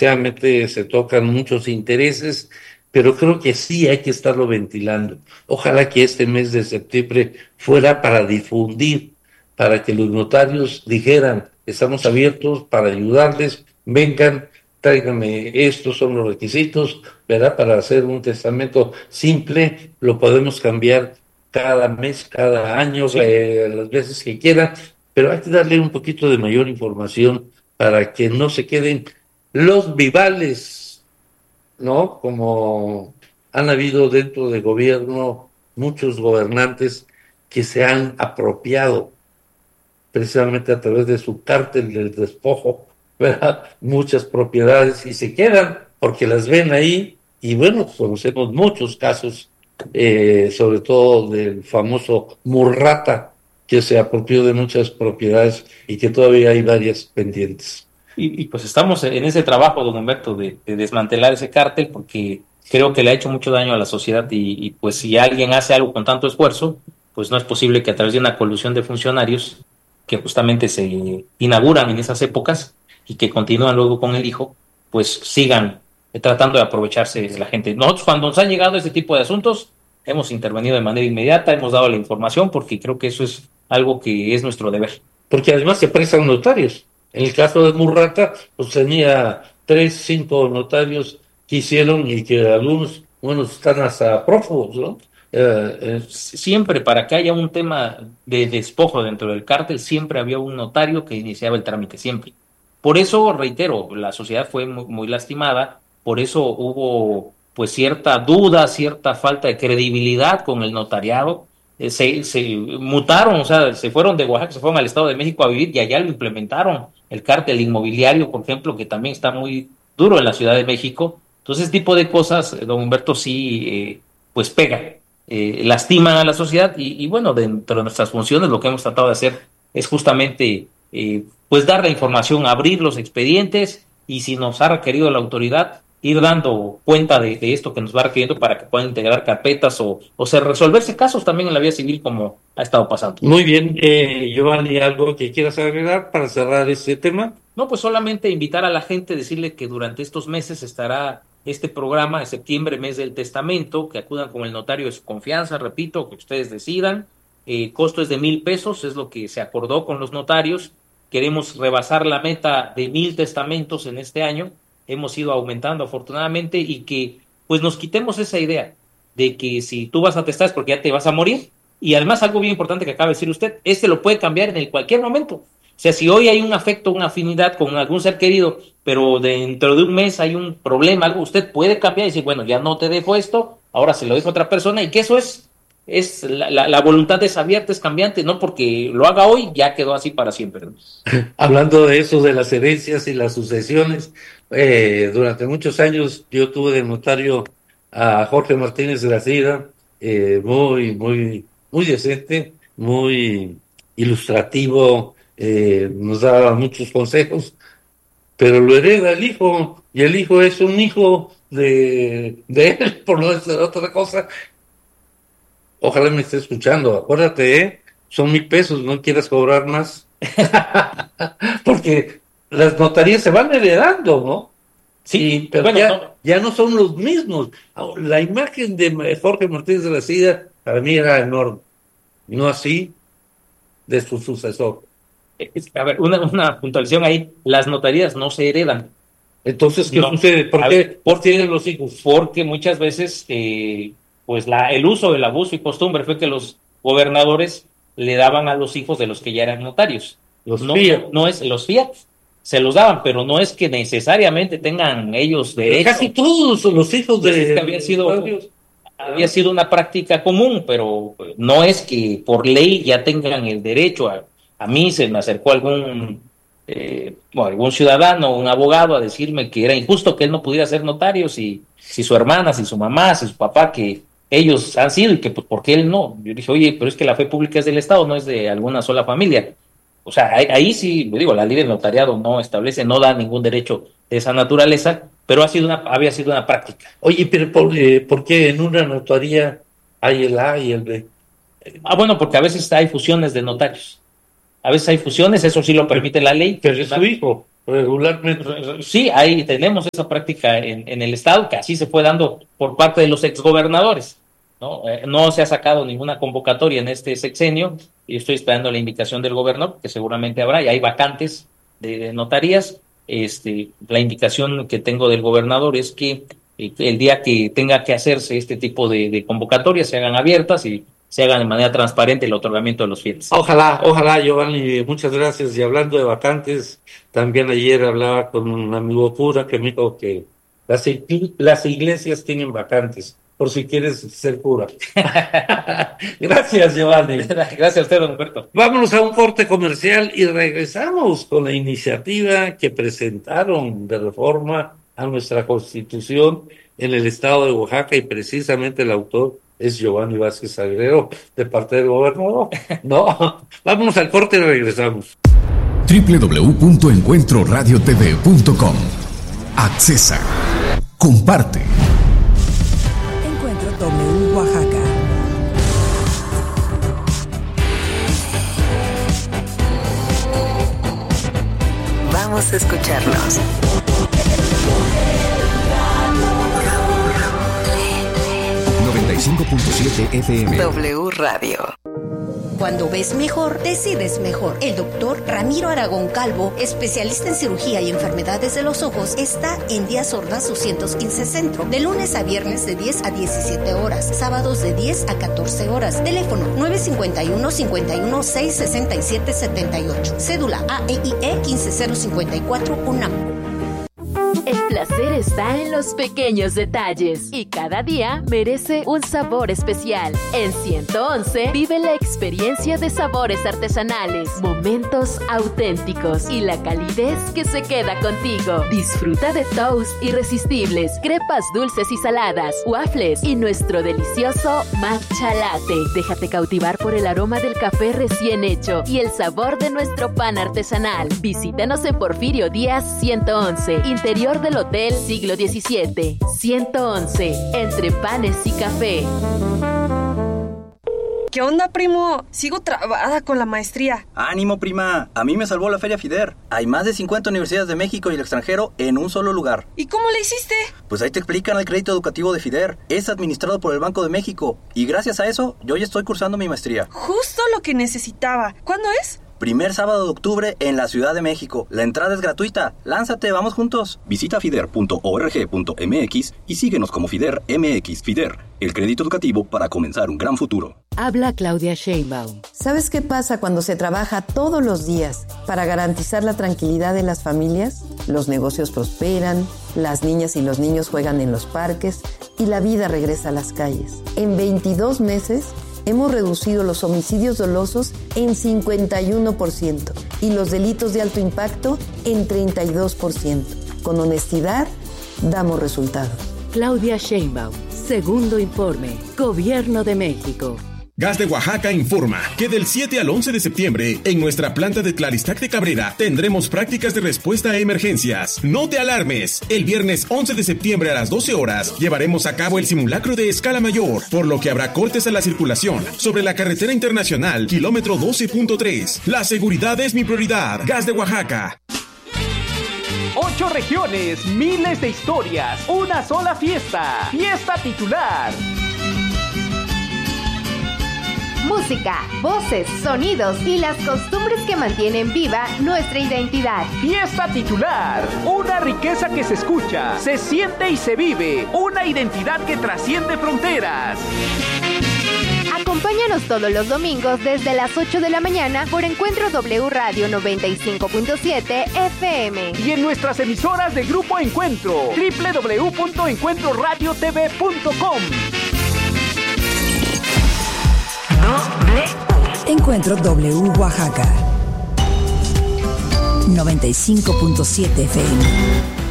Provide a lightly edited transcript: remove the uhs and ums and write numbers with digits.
desgraciadamente se tocan muchos intereses, pero creo que sí hay que estarlo ventilando. Ojalá que este mes de septiembre fuera para difundir, para que los notarios dijeran, estamos abiertos para ayudarles, vengan, tráiganme, estos son los requisitos, ¿verdad? Para hacer un testamento simple, lo podemos cambiar cada mes, cada año, Sí. las veces que quieran, pero hay que darle un poquito de mayor información para que no se queden los vivales, ¿no? Como han habido dentro del gobierno muchos gobernantes que se han apropiado precisamente a través de su cártel del despojo, ¿verdad? Muchas propiedades y se quedan porque las ven ahí y bueno, conocemos muchos casos, sobre todo del famoso Murrata, que se apropió de muchas propiedades y que todavía hay varias pendientes. Pues estamos en ese trabajo, don Humberto, de desmantelar ese cártel porque creo que le ha hecho mucho daño a la sociedad pues si alguien hace algo con tanto esfuerzo, pues no es posible que a través de una colusión de funcionarios que justamente se inauguran en esas épocas y que continúan luego con el hijo, pues sigan tratando de aprovecharse de la gente. Nosotros cuando nos han llegado ese tipo de asuntos, hemos intervenido de manera inmediata, hemos dado la información porque creo que eso es algo que es nuestro deber. Porque además se prestan notarios. En el caso de Murrata, pues tenía 3, 5 notarios que hicieron y que algunos, bueno, están hasta prófugos, ¿no? Siempre para que haya un tema de despojo dentro del cártel, siempre había un notario que iniciaba el trámite, siempre. Por eso, reitero, la sociedad fue muy lastimada, por eso hubo pues cierta duda, cierta falta de credibilidad con el notariado. Se mutaron, o sea, se fueron de Oaxaca, se fueron al Estado de México a vivir y allá lo implementaron. El cártel inmobiliario, por ejemplo, que también está muy duro en la Ciudad de México. Entonces, ese tipo de cosas, don Humberto, sí, pues pega, lastiman a la sociedad bueno, dentro de nuestras funciones lo que hemos tratado de hacer es justamente pues dar la información, abrir los expedientes y si nos ha requerido la autoridad, ir dando cuenta de esto que nos va requiriendo para que puedan integrar carpetas o se resolverse casos también en la vía civil como ha estado pasando. Muy bien, Giovanni, ¿algo que quieras agregar para cerrar este tema? No, pues solamente invitar a la gente, decirle que durante estos meses estará este programa de septiembre, mes del testamento, que acudan con el notario de su confianza, repito, que ustedes decidan. El costo es de 1,000 pesos, es lo que se acordó con los notarios. Queremos rebasar la meta de 1,000 testamentos en este año. Hemos ido aumentando afortunadamente y que pues nos quitemos esa idea de que si tú vas a testar es porque ya te vas a morir. Y además algo bien importante que acaba de decir usted, este lo puede cambiar en cualquier momento. O sea, si hoy hay un afecto, una afinidad con algún ser querido, pero dentro de un mes hay un problema, algo, usted puede cambiar y decir, bueno, ya no te dejo esto, ahora se lo dejo a otra persona, y que eso es la voluntad es abierta, es cambiante, no porque lo haga hoy, ya quedó así para siempre, ¿no? Hablando de eso, de las herencias y las sucesiones, durante muchos años yo tuve de notario a Jorge Martínez de la Cira, muy decente, muy ilustrativo, nos daba muchos consejos, pero lo hereda el hijo, y el hijo es un hijo de él, por no decir otra cosa. Ojalá me esté escuchando, acuérdate, son 1,000 pesos, no quieras cobrar más. Porque las notarías se van heredando, ¿no? Sí, Pero bueno, no, ya no son los mismos. La imagen de Jorge Martínez de la Silla para mí era enorme, no así de su sucesor. a ver, una puntualización ahí, las notarías no se heredan, Entonces, ¿qué no, sucede? ¿Por a ver, qué no tienen los hijos? porque muchas veces pues el uso del abuso y costumbre fue que los gobernadores le daban a los hijos de los que ya eran notarios. Los No, fían. no es los fiat, se los daban, pero no es que necesariamente tengan ellos Pero casi derecho. todos los hijos Pues es que de había los sido, notorios, había ¿verdad? sido una práctica común, pero no es que por ley ya tengan el derecho. A mí se me acercó bueno, algún ciudadano, un abogado, a decirme que era injusto que él no pudiera ser notario si su hermana, si su mamá, si su papá, que ellos han sido y que pues, ¿por qué él no? Yo dije, oye, pero es que la fe pública es del Estado, no es de alguna sola familia. O sea, ahí sí, le digo, la ley del notariado no establece, no da ningún derecho de esa naturaleza, pero había sido una práctica. Oye, pero ¿por qué en una notaría hay el A y el B? Bueno, porque a veces hay fusiones de notarios. A veces hay fusiones, eso sí lo permite la ley. Pero es su hijo. regularmente. Sí, ahí tenemos esa práctica en el Estado, que así se fue dando por parte de los exgobernadores, ¿no? No se ha sacado ninguna convocatoria en este sexenio y estoy esperando la indicación del gobernador, que seguramente habrá, y hay vacantes de notarías. La indicación que tengo del gobernador es que el día que tenga que hacerse este tipo de convocatorias se hagan abiertas y se hagan de manera transparente el otorgamiento de los fieles. Ojalá, Giovanni, muchas gracias. Y hablando de vacantes, también ayer hablaba con un amigo cura que me dijo que las iglesias tienen vacantes, por si quieres ser cura. Gracias, Giovanni. Gracias a usted, don Humberto. Vámonos a un corte comercial y regresamos con la iniciativa que presentaron de reforma a nuestra Constitución en el estado de Oaxaca, y precisamente el autor es Giovanni Vázquez Agrero, de parte del gobernador. No, vámonos al corte y regresamos. www.encuentroradiotv.com. Accesa. Comparte. Encuentro W Oaxaca. Vamos a escucharnos. 95.7 FM. W Radio. Cuando ves mejor, decides mejor. El doctor Ramiro Aragón Calvo, especialista en cirugía y enfermedades de los ojos, está en Díaz Ordaz 215 Centro, de lunes a viernes de 10 a 17 horas, sábados de 10 a 14 horas. Teléfono 951-51-667-78. Cédula AEIE 15054 UNAM. El placer está en los pequeños detalles y cada día merece un sabor especial. En 111 vive la experiencia de sabores artesanales, momentos auténticos y la calidez que se queda contigo. Disfruta de toast irresistibles, crepas dulces y saladas, waffles y nuestro delicioso matcha latte. Déjate cautivar por el aroma del café recién hecho y el sabor de nuestro pan artesanal. Visítanos en Porfirio Díaz 111, interior del Hotel Siglo XVII. 111, entre panes y café. ¿Qué onda, primo? Sigo trabada con la maestría. ¡Ánimo, prima! A mí me salvó la Feria FIDER. Hay más de 50 universidades de México y el extranjero en un solo lugar. ¿Y cómo le hiciste? Pues ahí te explican el crédito educativo de FIDER. Es administrado por el Banco de México. Y gracias a eso, yo ya estoy cursando mi maestría. Justo lo que necesitaba. ¿Cuándo es? Primer sábado de octubre en la Ciudad de México. La entrada es gratuita. ¡Lánzate, vamos juntos! Visita fider.org.mx y síguenos como FIDER MX. FIDER, el crédito educativo para comenzar un gran futuro. Habla Claudia Sheinbaum. ¿Sabes qué pasa cuando se trabaja todos los días para garantizar la tranquilidad de las familias? Los negocios prosperan, las niñas y los niños juegan en los parques y la vida regresa a las calles. En 22 meses hemos reducido los homicidios dolosos en 51% y los delitos de alto impacto en 32%. Con honestidad, damos resultados. Claudia Sheinbaum, segundo informe, Gobierno de México. Gas de Oaxaca informa que del 7 al 11 de septiembre, en nuestra planta de Claristac de Cabrera, tendremos prácticas de respuesta a emergencias. No te alarmes. El viernes 11 de septiembre a las 12 horas, llevaremos a cabo el simulacro de escala mayor, por lo que habrá cortes a la circulación sobre la carretera internacional, kilómetro 12.3. La seguridad es mi prioridad. Gas de Oaxaca. 8 regiones, miles de historias, una sola fiesta. Fiesta titular. Música, voces, sonidos y las costumbres que mantienen viva nuestra identidad. Fiesta titular, una riqueza que se escucha, se siente y se vive, una identidad que trasciende fronteras. Acompáñanos todos los domingos desde las 8 de la mañana por Encuentro W Radio 95.7 FM. Y en nuestras emisoras de Grupo Encuentro, www.encuentroradiotv.com. Encuentro W Oaxaca 95.7 FM.